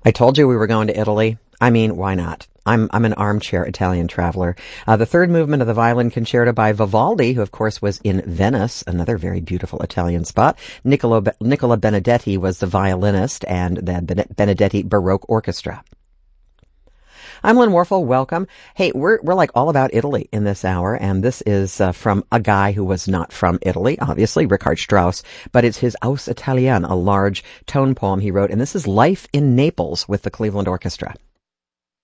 I told you we were going to Italy. I mean, why not? I'm an armchair Italian traveler. The third movement of the Violin Concerto by Vivaldi, who of course was in Venice, another very beautiful Italian spot. Nicola Benedetti was the violinist, and the Benedetti Baroque Orchestra. I'm Lynn Warfel. Welcome. Hey, we're like all about Italy in this hour, and this is from a guy who was not from Italy, obviously, Richard Strauss, but it's his Aus Italien, a large tone poem he wrote, and this is Life in Naples with the Cleveland Orchestra.